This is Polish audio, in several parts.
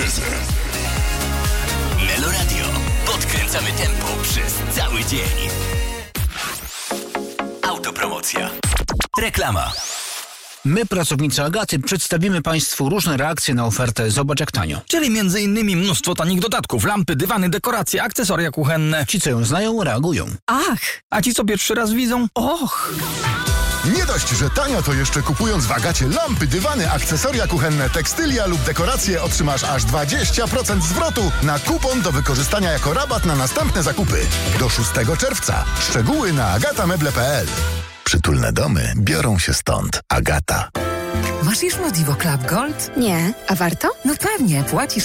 imprezie. Meloradio. Podkręcamy tempo przez cały dzień. Autopromocja. Reklama. My, pracownicy Agaty, przedstawimy Państwu różne reakcje na ofertę Zobacz jak tanio. Czyli m.in. mnóstwo tanich dodatków, lampy, dywany, dekoracje, akcesoria kuchenne. Ci, co ją znają, reagują. Ach, a ci, co pierwszy raz widzą? Och! Nie dość, że tanio, to jeszcze kupując w Agacie lampy, dywany, akcesoria kuchenne, tekstylia lub dekoracje otrzymasz aż 20% zwrotu na kupon do wykorzystania jako rabat na następne zakupy. Do 6 czerwca. Szczegóły na agatameble.pl. Przytulne domy biorą się stąd. Agata. Masz już Modivo Club Gold? Nie. A warto? No pewnie. Płacisz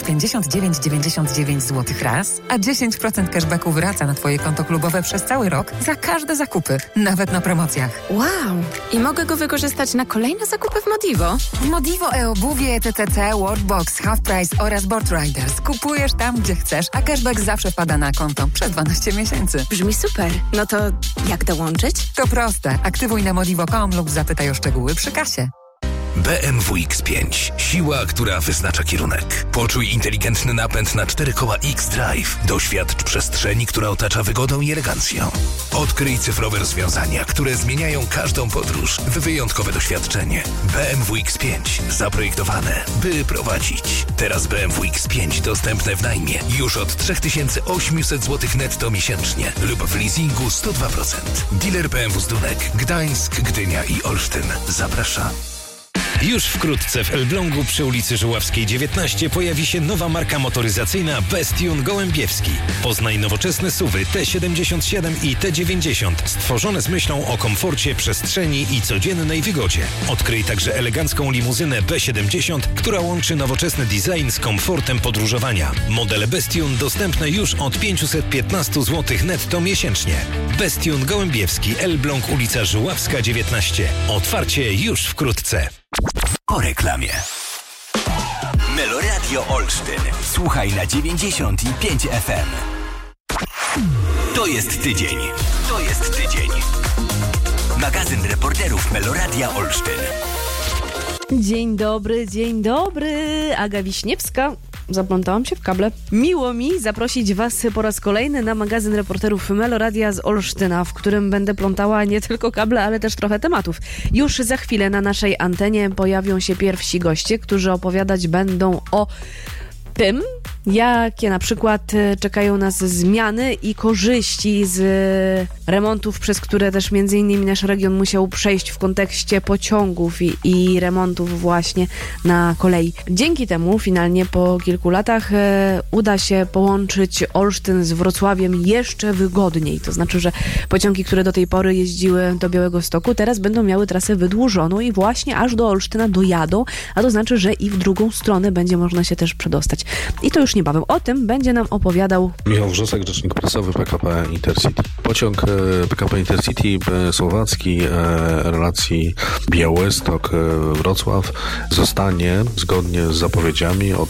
59,99 zł raz, a 10% cashbacku wraca na Twoje konto klubowe przez cały rok za każde zakupy, nawet na promocjach. Wow. I mogę go wykorzystać na kolejne zakupy w Modivo? W Modivo e-obuwie, TTC, Workbox, Half Price oraz Board Riders. Kupujesz tam, gdzie chcesz, a cashback zawsze wpada na konto przez 12 miesięcy. Brzmi super. No to jak dołączyć? To proste. Aktywuj na modivo.com lub zapytaj o szczegóły przy kasie. BMW X5. Siła, która wyznacza kierunek. Poczuj inteligentny napęd na 4 koła X-Drive. Doświadcz przestrzeni, która otacza wygodą i elegancją. Odkryj cyfrowe rozwiązania, które zmieniają każdą podróż w wyjątkowe doświadczenie. BMW X5. Zaprojektowane, by prowadzić. Teraz BMW X5 dostępne w najmie już od 3800 zł netto miesięcznie lub w leasingu 102%. Dealer BMW Zdunek, Gdańsk, Gdynia i Olsztyn. Zaprasza. Już wkrótce w Elblągu przy ulicy Żuławskiej 19 pojawi się nowa marka motoryzacyjna Bestune Gołębiewski. Poznaj nowoczesne SUV-y T77 i T90 stworzone z myślą o komforcie, przestrzeni i codziennej wygodzie. Odkryj także elegancką limuzynę B70, która łączy nowoczesny design z komfortem podróżowania. Modele Bestune dostępne już od 515 zł netto miesięcznie. Bestune Gołębiewski, Elbląg, ulica Żuławska 19. Otwarcie już wkrótce. Po reklamie. Meloradio Olsztyn. Słuchaj na 95 FM. To jest tydzień. To jest tydzień. Magazyn reporterów Meloradia Olsztyn. Dzień dobry. Aga Wiśniewska. Zaplątałam się w kable. Miło mi zaprosić Was po raz kolejny na magazyn reporterów Meloradia z Olsztyna, w którym będę plątała nie tylko kable, ale też trochę tematów. Już za chwilę na naszej antenie pojawią się pierwsi goście, którzy opowiadać będą o tym, jakie na przykład czekają nas zmiany i korzyści z remontów, przez które też między innymi nasz region musiał przejść w kontekście pociągów i remontów właśnie na kolei. Dzięki temu finalnie po kilku latach uda się połączyć Olsztyn z Wrocławiem jeszcze wygodniej. To znaczy, że pociągi, które do tej pory jeździły do Białegostoku, teraz będą miały trasę wydłużoną i właśnie aż do Olsztyna dojadą, a to znaczy, że i w drugą stronę będzie można się też przedostać. I to już niebawem. O tym będzie nam opowiadał Michał Wrzosek, rzecznik prasowy PKP Intercity. Pociąg PKP Intercity słowacki relacji Białystok-Wrocław zostanie zgodnie z zapowiedziami od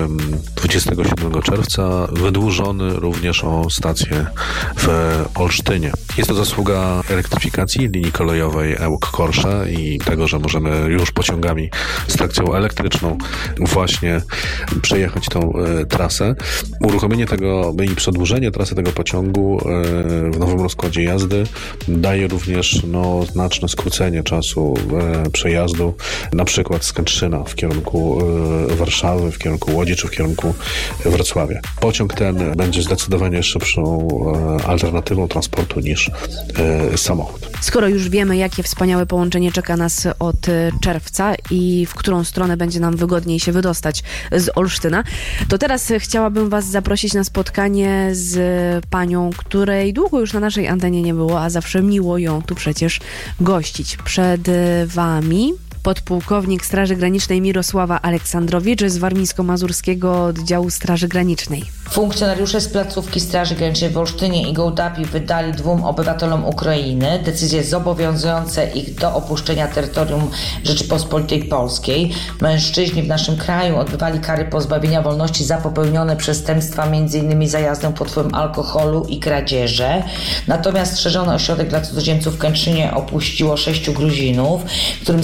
27 czerwca wydłużony również o stację w Olsztynie. Jest to zasługa elektryfikacji linii kolejowej Ełk-Korsze i tego, że możemy już pociągami z trakcją elektryczną właśnie przejechać tą trasę. Uruchomienie tego i przedłużenie trasy tego pociągu w nowym rozkładzie jazdy daje również znaczne skrócenie czasu przejazdu, na przykład z Kętrzyna w kierunku Warszawy, w kierunku Łodzi czy w kierunku Wrocławia. Pociąg ten będzie zdecydowanie szybszą alternatywą transportu niż samochód. Skoro już wiemy, jakie wspaniałe połączenie czeka nas od czerwca i w którą stronę będzie nam wygodniej się wydostać z Olsztyna, to teraz chciałabym Was zaprosić na spotkanie z panią, której długo już na naszej antenie nie było, a zawsze miło ją tu przecież gościć. Przed Wami podpułkownik Straży Granicznej Mirosława Aleksandrowicz z Warmińsko-Mazurskiego Oddziału Straży Granicznej. Funkcjonariusze z placówki Straży Granicznej w Olsztynie i Gołdapi wydali 2 obywatelom Ukrainy decyzje zobowiązujące ich do opuszczenia terytorium Rzeczypospolitej Polskiej. Mężczyźni w naszym kraju odbywali kary pozbawienia wolności za popełnione przestępstwa, m.in. za jazdę pod wpływem alkoholu i kradzieże. Natomiast strzeżony ośrodek dla cudzoziemców w Kętrzynie opuściło 6 Gruzinów, którym Straż Graniczna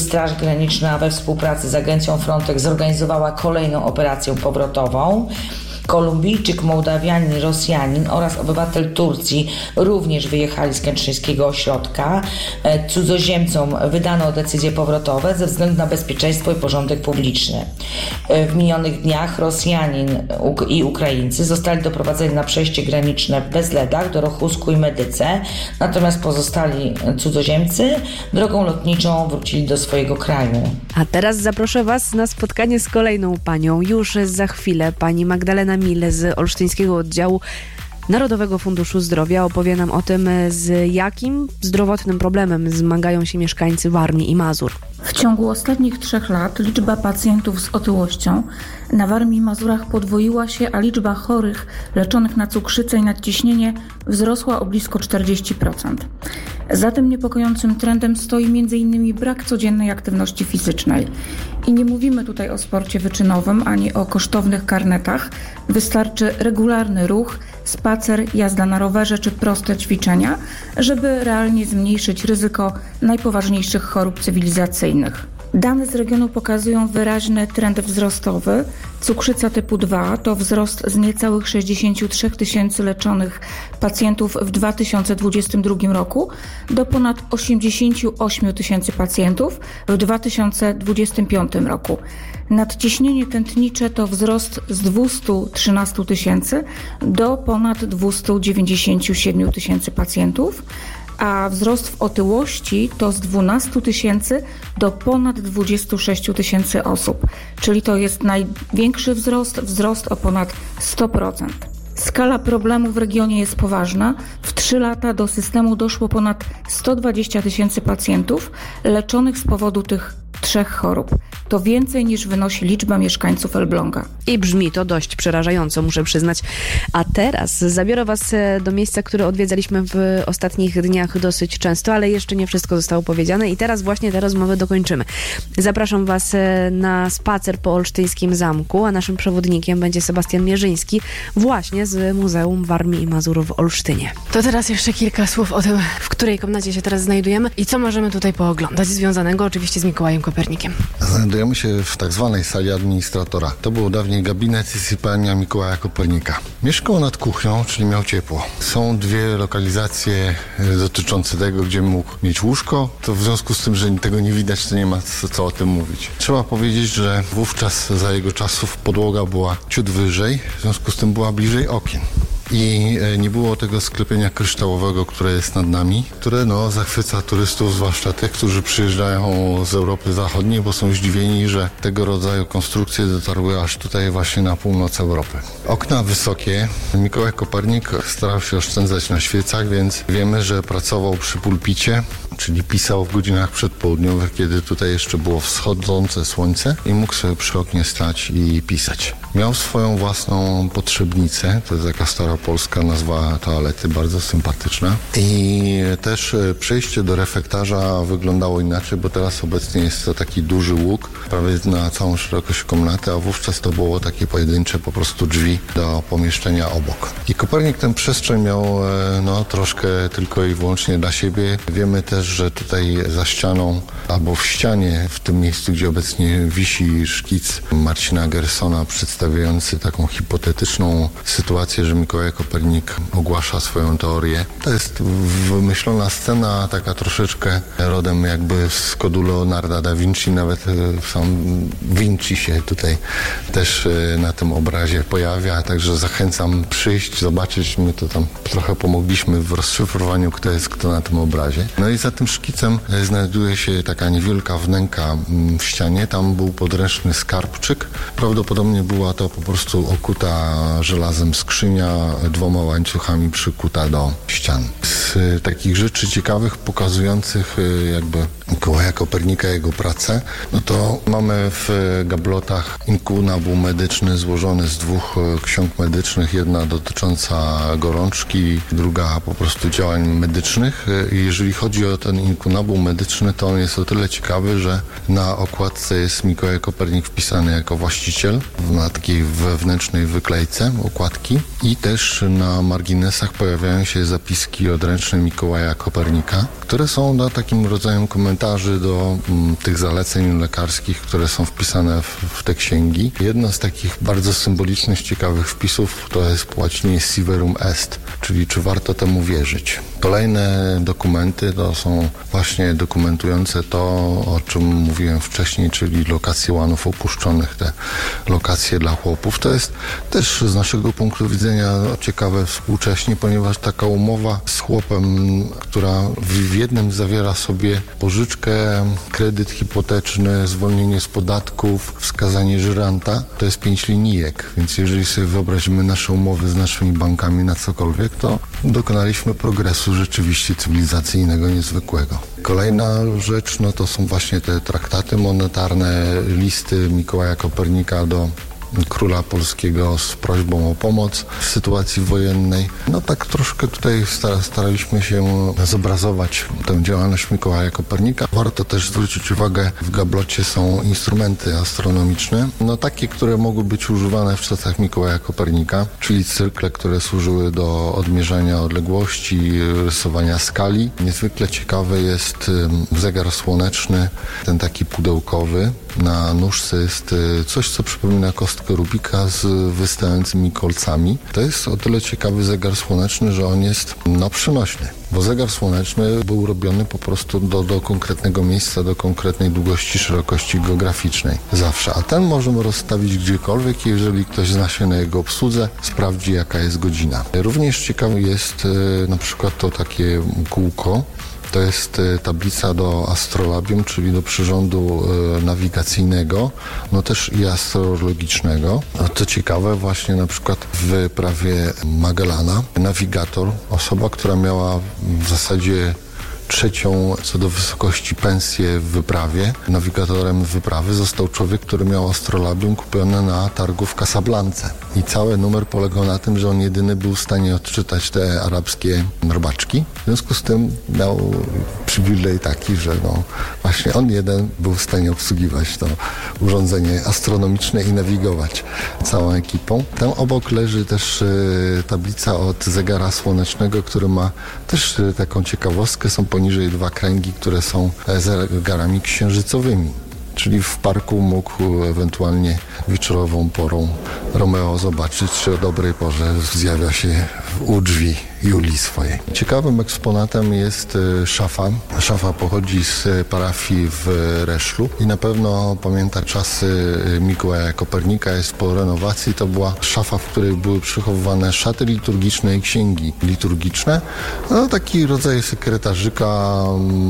Graniczna we współpracy z agencją Frontex zorganizowała kolejną operację powrotową. Kolumbijczyk, Mołdawianin, Rosjanin oraz obywatel Turcji również wyjechali z kętrzyńskiego ośrodka. Cudzoziemcom wydano decyzje powrotowe ze względu na bezpieczeństwo i porządek publiczny. W minionych dniach Rosjanin i Ukraińcy zostali doprowadzeni na przejście graniczne w Bezledach, Dorochusku i Medyce, natomiast pozostali cudzoziemcy drogą lotniczą wrócili do swojego kraju. A teraz zaproszę Was na spotkanie z kolejną panią. Już za chwilę pani Magdalena Mil z Olsztyńskiego Oddziału Narodowego Funduszu Zdrowia opowie nam o tym, z jakim zdrowotnym problemem zmagają się mieszkańcy Warmii i Mazur. W ciągu ostatnich 3 lat liczba pacjentów z otyłością na Warmii i Mazurach podwoiła się, a liczba chorych leczonych na cukrzycę i nadciśnienie wzrosła o blisko 40%. Za tym niepokojącym trendem stoi m.in. brak codziennej aktywności fizycznej. I nie mówimy tutaj o sporcie wyczynowym ani o kosztownych karnetach. Wystarczy regularny ruch, spacer, jazda na rowerze czy proste ćwiczenia, żeby realnie zmniejszyć ryzyko najpoważniejszych chorób cywilizacyjnych. Dane z regionu pokazują wyraźny trend wzrostowy. Cukrzyca typu 2 to wzrost z niecałych 63 tysięcy leczonych pacjentów w 2022 roku do ponad 88 tysięcy pacjentów w 2025 roku. Nadciśnienie tętnicze to wzrost z 213 tysięcy do ponad 297 tysięcy pacjentów, a wzrost w otyłości to z 12 tysięcy do ponad 26 tysięcy osób, czyli to jest największy wzrost o ponad 100%. Skala problemu w regionie jest poważna. W 3 lata do systemu doszło ponad 120 tysięcy pacjentów leczonych z powodu tych 3 chorób. To więcej niż wynosi liczba mieszkańców Elbląga. I brzmi to dość przerażająco, muszę przyznać. A teraz zabiorę Was do miejsca, które odwiedzaliśmy w ostatnich dniach dosyć często, ale jeszcze nie wszystko zostało powiedziane i teraz właśnie tę rozmowę dokończymy. Zapraszam Was na spacer po Olsztyńskim Zamku, a naszym przewodnikiem będzie Sebastian Mierzyński właśnie z Muzeum Warmii i Mazur w Olsztynie. To teraz jeszcze kilka słów o tym, w której komnacie się teraz znajdujemy i co możemy tutaj pooglądać, związanego oczywiście z Mikołajem Kopernikiem. Znajdujemy się w tak zwanej sali administratora. To był dawniej gabinet i sypialnia Mikołaja Kopernika. Mieszkał nad kuchnią, czyli miał ciepło. Są 2 lokalizacje dotyczące tego, gdzie mógł mieć łóżko. To w związku z tym, że tego nie widać, to nie ma co o tym mówić. Trzeba powiedzieć, że wówczas za jego czasów podłoga była ciut wyżej, w związku z tym była bliżej okien. I nie było tego sklepienia kryształowego, które jest nad nami, które zachwyca turystów, zwłaszcza tych, którzy przyjeżdżają z Europy Zachodniej, bo są zdziwieni, że tego rodzaju konstrukcje dotarły aż tutaj właśnie na północ Europy. Okna wysokie. Mikołaj Kopernik starał się oszczędzać na świecach, więc wiemy, że pracował przy pulpicie, czyli pisał w godzinach przedpołudniowych, kiedy tutaj jeszcze było wschodzące słońce i mógł sobie przy oknie stać i pisać. Miał swoją własną potrzebnicę, to jest taka staropolska nazwa toalety, bardzo sympatyczna. I też przejście do refektarza wyglądało inaczej, bo teraz obecnie jest to taki duży łuk, prawie na całą szerokość komnaty, a wówczas to było takie pojedyncze po prostu drzwi do pomieszczenia obok. I Kopernik tę przestrzeń miał troszkę tylko i wyłącznie dla siebie. Wiemy też, że tutaj za ścianą albo w ścianie, w tym miejscu, gdzie obecnie wisi szkic Marcina Gersona przedstawiający taką hipotetyczną sytuację, że Mikołaj Kopernik ogłasza swoją teorię. To jest wymyślona scena, taka troszeczkę rodem jakby z kodu Leonarda da Vinci, nawet sam Vinci się tutaj też na tym obrazie pojawia, także zachęcam przyjść, zobaczyć. My to tam trochę pomogliśmy w rozszyfrowaniu, kto jest kto na tym obrazie. No i za tym szkicem znajduje się taka niewielka wnęka w ścianie. Tam był podręczny skarbczyk. Prawdopodobnie była to po prostu okuta żelazem skrzynia, 2 łańcuchami przykuta do ścian. Z takich rzeczy ciekawych, pokazujących jakby Mikołaja Kopernika, jego pracę, to mamy w gablotach inkunabul medyczny złożony z 2 ksiąg medycznych, jedna dotycząca gorączki, druga po prostu działań medycznych. Jeżeli chodzi o ten inkunabul medyczny, to on jest o tyle ciekawy, że na okładce jest Mikołaj Kopernik wpisany jako właściciel na takiej wewnętrznej wyklejce okładki i też na marginesach pojawiają się zapiski odręczne słoneczne Mikołaja Kopernika, które są takim rodzajem komentarzy do tych zaleceń lekarskich, które są wpisane w te księgi. Jedno z takich bardzo symbolicznych, ciekawych wpisów to jest po łacinie Si verum est, czyli czy warto temu wierzyć. Kolejne dokumenty to są właśnie dokumentujące to, o czym mówiłem wcześniej, czyli lokacje łanów opuszczonych, te lokacje dla chłopów. To jest też z naszego punktu widzenia ciekawe współcześnie, ponieważ taka umowa z chłopem, która w jednym zawiera sobie pożyczkę, kredyt hipoteczny, zwolnienie z podatków, wskazanie żyranta, to jest 5 linijek. Więc jeżeli sobie wyobrazimy nasze umowy z naszymi bankami na cokolwiek, to dokonaliśmy progresu rzeczywiście cywilizacyjnego, niezwykłego. Kolejna rzecz, to są właśnie te traktaty monetarne, listy Mikołaja Kopernika do króla polskiego z prośbą o pomoc w sytuacji wojennej. Tak troszkę tutaj staraliśmy się zobrazować tę działalność Mikołaja Kopernika. Warto też zwrócić uwagę, w gablocie są instrumenty astronomiczne, takie, które mogły być używane w czasach Mikołaja Kopernika, czyli cyrkle, które służyły do odmierzania odległości, rysowania skali. Niezwykle ciekawy jest zegar słoneczny, ten taki pudełkowy. Na nóżce jest coś, co przypomina kostkę Rubika z wystającymi kolcami. To jest o tyle ciekawy zegar słoneczny, że on jest przynośny, bo zegar słoneczny był robiony po prostu do konkretnego miejsca, do konkretnej długości, szerokości geograficznej. Zawsze. A ten możemy rozstawić gdziekolwiek, jeżeli ktoś zna się na jego obsłudze, sprawdzi, jaka jest godzina. Również ciekawe jest na przykład to takie kółko. To jest tablica do astrolabium, czyli do przyrządu nawigacyjnego, też i astrologicznego. Co ciekawe, właśnie na przykład w wyprawie Magellana nawigator, osoba, która miała w zasadzie trzecią co do wysokości pensję w wyprawie, nawigatorem wyprawy został człowiek, który miał astrolabium kupione na targu w Casablance. I cały numer polegał na tym, że on jedyny był w stanie odczytać te arabskie robaczki. W związku z tym miał przywilej taki, że właśnie on jeden był w stanie obsługiwać to urządzenie astronomiczne i nawigować całą ekipą. Tam obok leży też tablica od zegara słonecznego, który ma też taką ciekawostkę. Są poniżej 2 kręgi, które są zegarami księżycowymi. Czyli w parku mógł ewentualnie wieczorową porą Romeo zobaczyć, czy o dobrej porze zjawia się u drzwi Julii swojej. Ciekawym eksponatem jest szafa. Szafa pochodzi z parafii w Reszlu i na pewno pamięta czasy Mikołaja Kopernika. Jest po renowacji. To była szafa, w której były przechowywane szaty liturgiczne i księgi liturgiczne. Taki rodzaj sekretarzyka,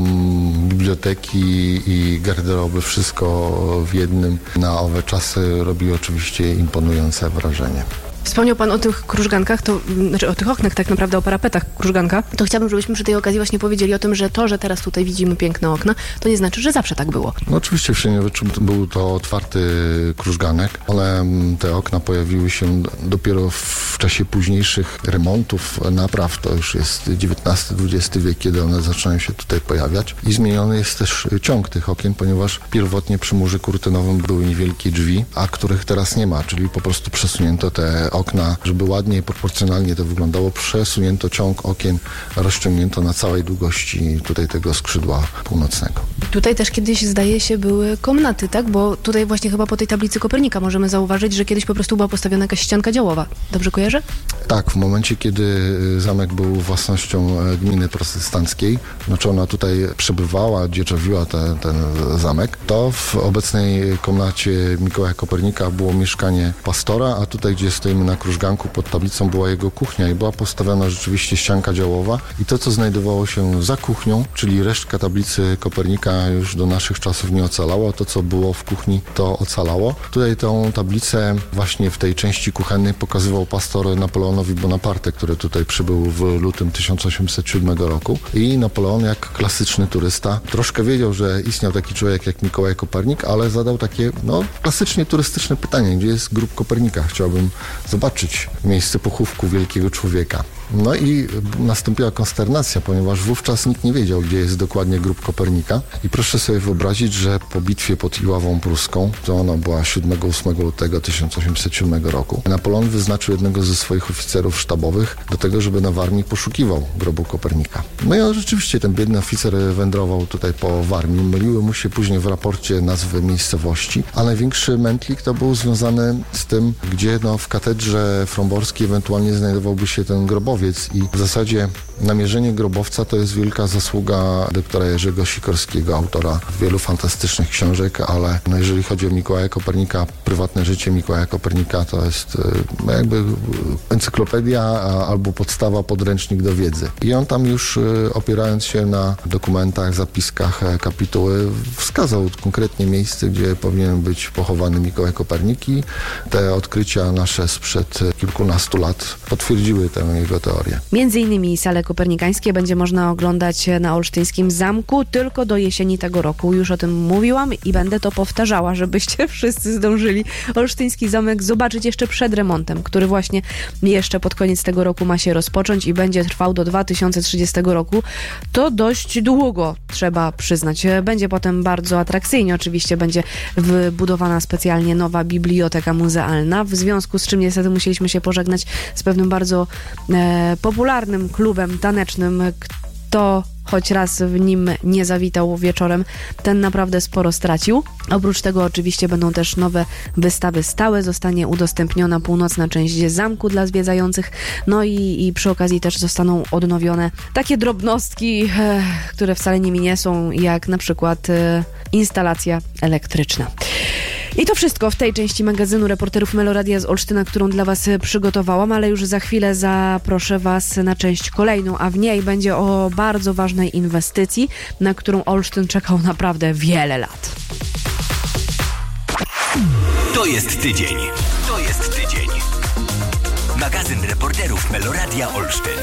biblioteki i garderoby, wszystko w jednym. Na owe czasy robi oczywiście imponujące wrażenie. Wspomniał Pan o tych krużgankach, o tych oknach, tak naprawdę o parapetach krużganka. To chciałabym, żebyśmy przy tej okazji właśnie powiedzieli o tym, że to, że teraz tutaj widzimy piękne okna, to nie znaczy, że zawsze tak było. Oczywiście w Sieniowiczu był to otwarty krużganek. Te okna pojawiły się dopiero w czasie późniejszych remontów, napraw. To już jest XIX-XX wiek, kiedy one zaczynają się tutaj pojawiać. I zmieniony jest też ciąg tych okien, ponieważ pierwotnie przy murze kurtynowym były niewielkie drzwi, a których teraz nie ma, czyli po prostu przesunięto te okna, żeby ładnie i proporcjonalnie to wyglądało. Przesunięto ciąg okien, rozciągnięto na całej długości tutaj tego skrzydła północnego. Tutaj też kiedyś, zdaje się, były komnaty, tak? Bo tutaj właśnie chyba po tej tablicy Kopernika możemy zauważyć, że kiedyś po prostu była postawiona jakaś ścianka działowa. Dobrze kojarzę? Tak, w momencie, kiedy zamek był własnością gminy protestanckiej, znaczy ona tutaj przebywała, dzierżawiła ten zamek, to w obecnej komnacie Mikołaja Kopernika było mieszkanie pastora, a tutaj, gdzie stoimy na krużganku pod tablicą, była jego kuchnia i była postawiona rzeczywiście ścianka działowa i to, co znajdowało się za kuchnią, czyli resztka tablicy Kopernika już do naszych czasów nie ocalało, to, co było w kuchni, to ocalało. Tutaj tą tablicę właśnie w tej części kuchennej pokazywał pastor Napoleonowi Bonaparte, który tutaj przybył w lutym 1807 roku i Napoleon, jak klasyczny turysta, troszkę wiedział, że istniał taki człowiek jak Mikołaj Kopernik, ale zadał takie, klasycznie turystyczne pytanie, gdzie jest grób Kopernika? Chciałbym zobaczyć miejsce pochówku wielkiego człowieka. No i nastąpiła konsternacja, ponieważ wówczas nikt nie wiedział, gdzie jest dokładnie grób Kopernika. I proszę sobie wyobrazić, że po bitwie pod Iławą Pruską, to ona była 7-8 lutego 1807 roku, Napoleon wyznaczył jednego ze swoich oficerów sztabowych do tego, żeby na Warmii poszukiwał grobu Kopernika. No i rzeczywiście ten biedny oficer wędrował tutaj po Warmii. Myliły mu się później w raporcie nazwy miejscowości, a największy mętlik to był związany z tym, gdzie w katedrze fromborskiej ewentualnie znajdowałby się ten grobowiec i w zasadzie namierzenie grobowca to jest wielka zasługa doktora Jerzego Sikorskiego, autora wielu fantastycznych książek, ale jeżeli chodzi o Mikołaja Kopernika, prywatne życie Mikołaja Kopernika to jest jakby encyklopedia albo podstawa, podręcznik do wiedzy. I on tam już opierając się na dokumentach, zapiskach, kapituły wskazał konkretnie miejsce, gdzie powinien być pochowany Mikołaj Kopernik i te odkrycia nasze sprzed kilkunastu lat potwierdziły tę jego teorię. Między innymi sale kopernikańskie będzie można oglądać na olsztyńskim zamku tylko do jesieni tego roku. Już o tym mówiłam i będę to powtarzała, żebyście wszyscy zdążyli olsztyński zamek zobaczyć jeszcze przed remontem, który właśnie jeszcze pod koniec tego roku ma się rozpocząć i będzie trwał do 2030 roku. To dość długo, trzeba przyznać. Będzie potem bardzo atrakcyjnie. Oczywiście będzie wybudowana specjalnie nowa biblioteka muzealna, w związku z czym niestety musieliśmy się pożegnać z pewnym bardzo popularnym klubem tanecznym. Kto choć raz w nim nie zawitał wieczorem, ten naprawdę sporo stracił. Oprócz tego oczywiście będą też nowe wystawy stałe, zostanie udostępniona północna część zamku dla zwiedzających, no i przy okazji też zostaną odnowione takie drobnostki, które wcale nimi nie są, jak na przykład instalacja elektryczna. I to wszystko w tej części magazynu Reporterów Meloradia z Olsztyna, którą dla Was przygotowałam, ale już za chwilę zaproszę Was na część kolejną, a w niej będzie o bardzo ważnej inwestycji, na którą Olsztyn czekał naprawdę wiele lat. To jest tydzień. To jest tydzień. Magazyn Reporterów Meloradia Olsztyn.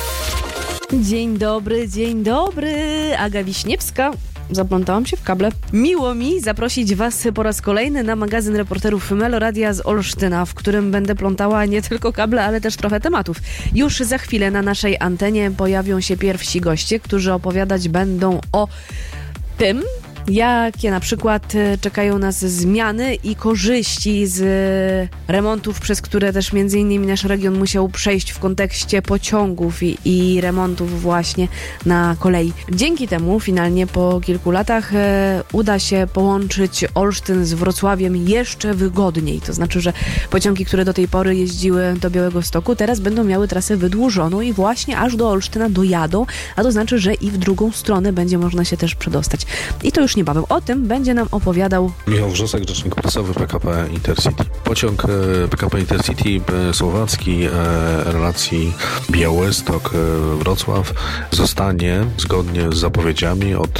Dzień dobry. Aga Wiśniewska. Zaplątałam się w kable. Miło mi zaprosić Was po raz kolejny na magazyn Reporterów Meloradia z Olsztyna, w którym będę plątała nie tylko kable, ale też trochę tematów. Już za chwilę na naszej antenie pojawią się pierwsi goście, którzy opowiadać będą o tym, jakie na przykład czekają nas zmiany i korzyści z remontów, przez które też między innymi nasz region musiał przejść w kontekście pociągów i remontów właśnie na kolei. Dzięki temu finalnie po kilku latach uda się połączyć Olsztyn z Wrocławiem jeszcze wygodniej. To znaczy, że pociągi, które do tej pory jeździły do Białegostoku, teraz będą miały trasę wydłużoną i właśnie aż do Olsztyna dojadą, a to znaczy, że i w drugą stronę będzie można się też przedostać. I to już niebawem. O tym będzie nam opowiadał Michał Wrzosek, rzecznik prasowy PKP Intercity. Pociąg PKP Intercity słowacki relacji Białystok-Wrocław zostanie zgodnie z zapowiedziami od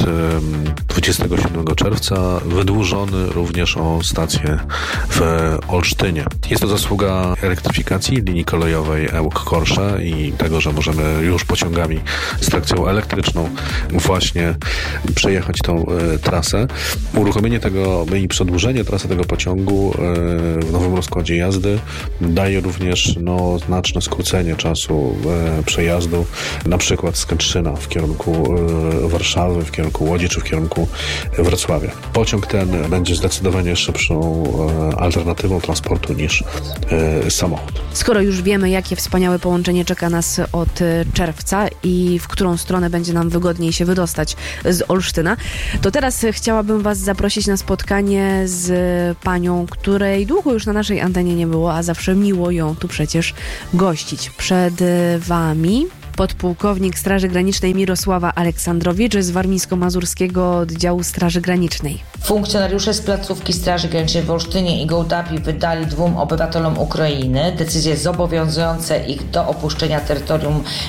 27 czerwca wydłużony również o stację w Olsztynie. Jest to zasługa elektryfikacji linii kolejowej Ełk-Korsze i tego, że możemy już pociągami z trakcją elektryczną właśnie przejechać tą trasę. Uruchomienie tego i przedłużenie trasy tego pociągu w nowym rozkładzie jazdy daje również znaczne skrócenie czasu przejazdu, na przykład z Kętrzyna w kierunku Warszawy, w kierunku Łodzi czy w kierunku Wrocławia. Pociąg ten będzie zdecydowanie szybszą alternatywą transportu niż samochód. Skoro już wiemy, jakie wspaniałe połączenie czeka nas od czerwca i w którą stronę będzie nam wygodniej się wydostać z Olsztyna, to teraz chciałabym Was zaprosić na spotkanie z panią, której długo już na naszej antenie nie było, a zawsze miło ją tu przecież gościć. Przed Wami podpułkownik Straży Granicznej Mirosława Aleksandrowicz z Warmińsko-Mazurskiego Oddziału Straży Granicznej. Funkcjonariusze z placówki Straży Granicznej w Olsztynie i Gołdapi wydali 2 obywatelom Ukrainy decyzje zobowiązujące ich do opuszczenia terytorium